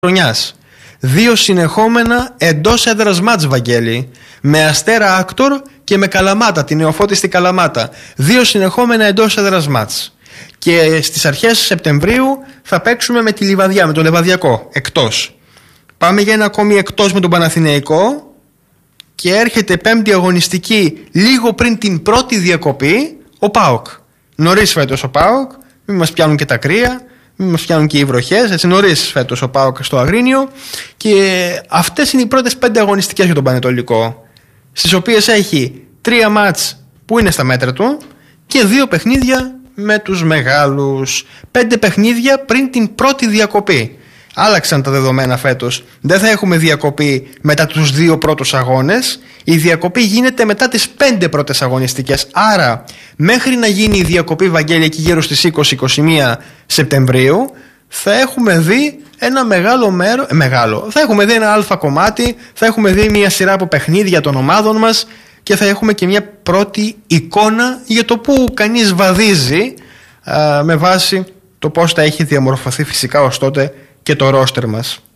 χρονιάς. 2 συνεχόμενα εντός έδρας μάτς, Βαγγέλη, με Αστέρα Άκτορ και με Καλαμάτα, την Νεοφώτιστη Καλαμάτα. 2 συνεχόμενα εντός έδρας μάτς. Και στις αρχές Σεπτεμβρίου θα παίξουμε με τη Λιβαδιά, με το Λεβαδιακό, εκτός. Πάμε για ένα ακόμη εκτός με τον Παναθηναϊκό και έρχεται πέμπτη αγωνιστική λίγο πριν την πρώτη διακοπή ο ΠΑΟΚ. Νωρίς φέτος ο ΠΑΟΚ, μην μας πιάνουν και τα κρύα, μην μας πιάνουν και οι βροχές, έτσι νωρίς φέτος ο ΠΑΟΚ στο Αγρίνιο. Και αυτές είναι οι πρώτες 5 αγωνιστικές για τον Πανετολικό, στις οποίες έχει 3 μάτς που είναι στα μέτρα του και 2 παιχνίδια με τους μεγάλους. 5 παιχνίδια πριν την πρώτη διακοπή. Άλλαξαν τα δεδομένα φέτος. Δεν θα έχουμε διακοπή μετά τους 2 πρώτους αγώνες. Η διακοπή γίνεται μετά τις 5 πρώτες αγωνιστικές. Άρα μέχρι να γίνει η διακοπή, Βαγγέλη, εκεί γύρω στις 20-21 Σεπτεμβρίου, θα έχουμε δει ένα θα έχουμε δει ένα αλφα κομμάτι, θα έχουμε δει μια σειρά από παιχνίδια των ομάδων μας και θα έχουμε και μια πρώτη εικόνα για το που κανείς βαδίζει, με βάση το πώς θα έχει διαμορφωθεί φυσικά ως τότε και το ρόστερ μας.